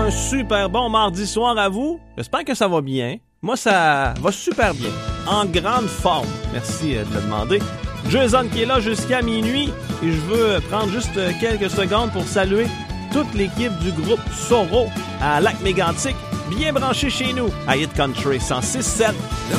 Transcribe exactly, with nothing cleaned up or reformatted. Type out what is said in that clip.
un super bon mardi soir à vous. J'espère que ça va bien. Moi, ça va super bien. En grande forme. Merci de le demander. Jason qui est là jusqu'à minuit. Et je veux prendre juste quelques secondes pour saluer toute l'équipe du groupe Soro à Lac-Mégantic. Bien branché chez nous à Hit Country cent six sept.